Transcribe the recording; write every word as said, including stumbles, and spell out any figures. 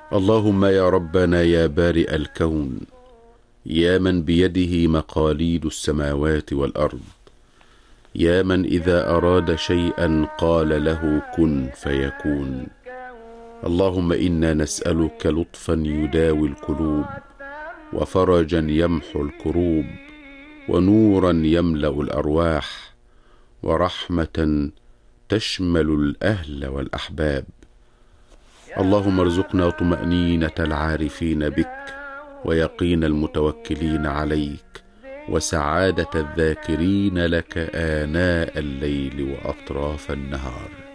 اللهم يا ربنا يا بارئ الكون، يا من بيده مقاليد السماوات والأرض، يا من إذا أراد شيئا قال له كن فيكون. اللهم إنا نسألك لطفا يداوي القلوب، وفرجا يمحو الكروب، ونورا يملأ الأرواح، ورحمة تشمل الأهل والأحباب. اللهم ارزقنا طمأنينة العارفين بك، ويقين المتوكلين عليك، وسعادة الذاكرين لك آناء الليل وأطراف النهار.